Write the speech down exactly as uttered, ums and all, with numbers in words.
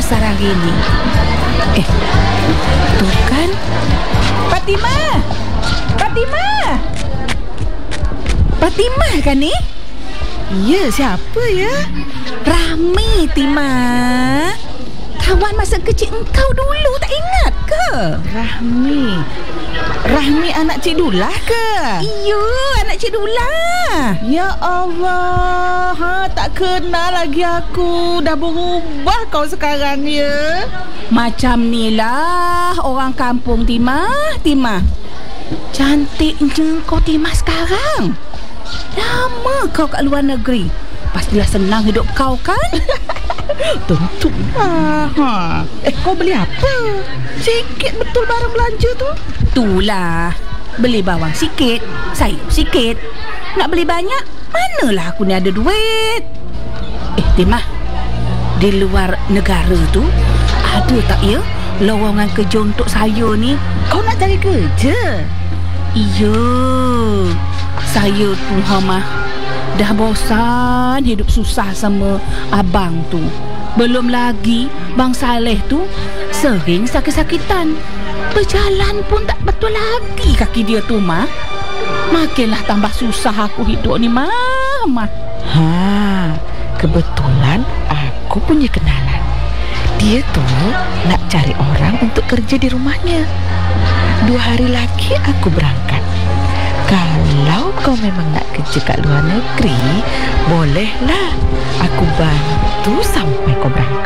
besar hari ni. Eh, tu kan Fatimah. Fatimah. Fatimah kan ni? Ya, siapa ya? Rahmi, Timah. Kawan masa kecil engkau dulu, tak ingat ke? Rahmi. Rahmi anak Cik Dullah ke? Iyo, anak Cik Dullah. Ya Allah, ha, tak kenal lagi aku. Dah berubah kau sekarang ya. Macam ni lah orang kampung, Timah. Timah, cantiknya kau Timah sekarang. Lama kau kat luar negeri, pastilah senang hidup kau kan? Tentulah. Ha. Eh, kau beli apa? Sikit betul barang belanja tu. Itulah, beli bawang sikit, sayur sikit. Nak beli banyak, manalah aku ni ada duit. Eh, Timah, di luar negara tu ada tak ya lowongan kerja untuk saya ni? Kau nak cari kerja? Iya, saya tu Hamah dah bosan hidup susah sama abang tu. Belum lagi Bang Saleh tu sering sakit-sakitan. Berjalan pun tak betul lagi kaki dia tu, Mah. Makinlah tambah susah aku hidup ni, Mah. Mah. Ha, kebetulan aku punya kenalan. Dia tu nak cari orang untuk kerja di rumahnya. Dua hari lagi aku berangkat. Kalau kau memang nak kerja kat luar negeri, bolehlah aku bantu sampai kau berangkat.